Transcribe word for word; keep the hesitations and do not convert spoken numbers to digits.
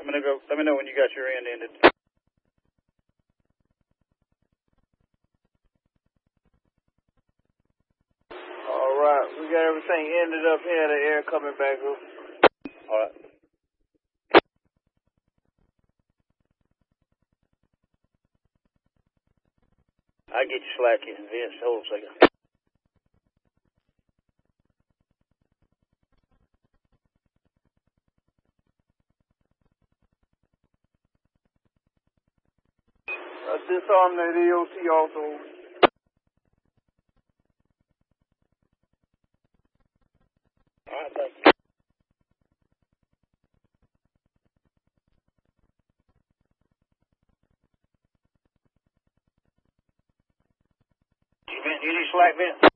I'm gonna go. Let me know when you got your end ended. All right, we got everything ended up here. The air coming back up. All right. I get you slack in, Vince. Hold on a second. Uh, disarm the E O C also. All right, thank you. You, Vince, you need slack, Vince?